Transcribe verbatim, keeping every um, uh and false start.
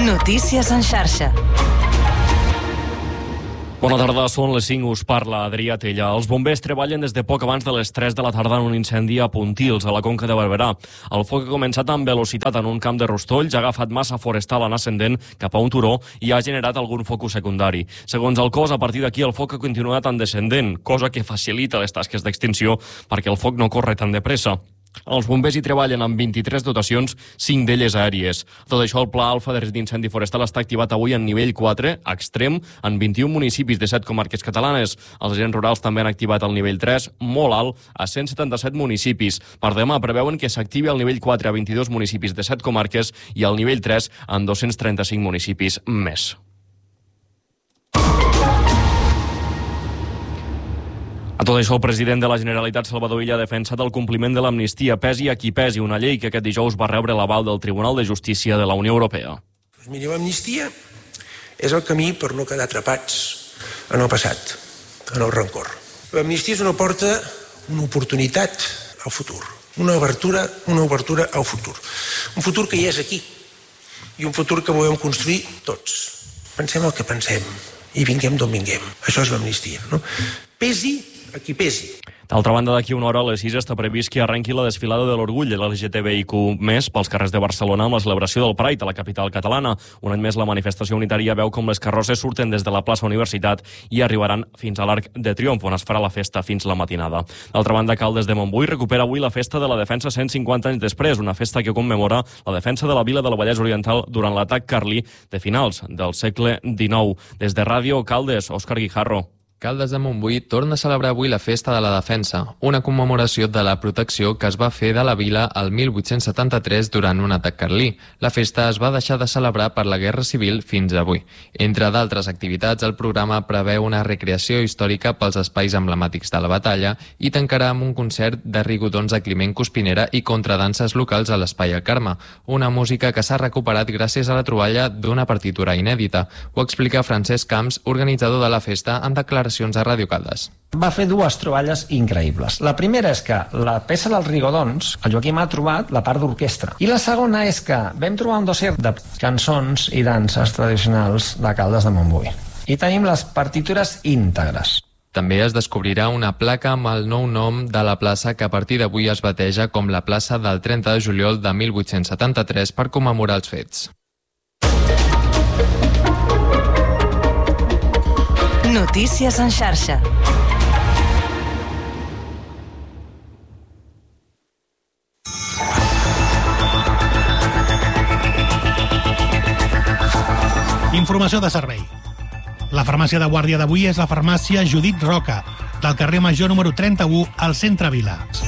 Notícies en xarxa. Bona tarda, són les cinc, us parla Adrià Tella. Els bombers treballen des de poc abans de les tres de la tarda en un incendi a Pontils, a la Conca de Barberà. El foc ha començat amb velocitat en un camp de rostolls, ha agafat massa forestal en ascendent cap a un turó i ha generat algun focus secundari. Segons el cos, a partir d'aquí el foc ha continuat en descendent, cosa que facilita les tasques d'extinció perquè el foc no corre tan de pressa. Els bombers hi treballen amb vint-i-tres dotacions, cinc d'elles aèries. Tot això, el Pla Alfa de risc d'incendi forestal està activat avui en nivell quatre, extrem, en vint-i-un municipis de set comarques catalanes. Els agents rurals també han activat el nivell tres, molt alt, a cent setanta-set municipis. Per demà preveuen que s'activi el nivell quatre a vint-i-dos municipis de set comarques i el nivell tres en dos-cents trenta-cinc municipis més. A tot això, el president de la Generalitat, Salvador Illa, ha defensat el compliment de l'amnistia, pesi a qui pesi, una llei que aquest dijous va rebre l'aval del Tribunal de Justícia de la Unió Europea. Pues miri, l'amnistia és el camí per no quedar atrapats en el passat, en el rancor. L'amnistia és una porta, una oportunitat al futur, una obertura, una obertura al futur. Un futur que ja és aquí i un futur que volem construir tots. Pensem el que pensem i vinguem d'on vinguem. Això és l'amnistia, no? Pesi a qui pesi. D'altra banda, d'aquí una hora a les sis està previst que arrenqui la desfilada de l'orgull de l'L G T B I Q més pels carrers de Barcelona amb la celebració del Pride a la capital catalana. Un any més, la manifestació unitària veu com les carrosses surten des de la plaça Universitat i arribaran fins a l'Arc de Triomf, on es farà la festa fins la matinada. D'altra banda, Caldes de Montbui recupera avui la festa de la defensa cent cinquanta anys després, una festa que commemora la defensa de la vila del Vallès Oriental durant l'atac carlí de finals del segle dinou. Des de Ràdio Caldes, Òscar Guijarro. Caldes de Montbui torna a celebrar avui la Festa de la Defensa, una commemoració de la protecció que es va fer de la vila el mil vuit-cents setanta-tres durant un atac carlí. La festa es va deixar de celebrar per la Guerra Civil fins avui. Entre d'altres activitats, el programa preveu una recreació històrica pels espais emblemàtics de la batalla i tancarà amb un concert de rigodons de Climent Cuspinera i contradanses locals a l'Espai El Carme, una música que s'ha recuperat gràcies a la troballa d'una partitura inèdita. Ho explica Francesc Camps, organitzador de la festa, en declaració a Ràdio Caldes. Va fer dues troballes increïbles. La primera és que la peça dels rigodons, el Joaquim ha trobat la part d'orquestra. I la segona és que vam trobar un dossier de cançons i danses tradicionals de Caldes de Montbui. I tenim les partitures íntegres. També es descobrirà una placa amb el nou nom de la plaça que a partir d'avui es bateja com la plaça del trenta de juliol de mil vuit-cents setanta-tres per commemorar els fets. Notícies en xarxa. Informació de servei. La farmàcia de guàrdia d'avui és la farmàcia Judit Roca, del carrer Major número trenta-u al centre Vila.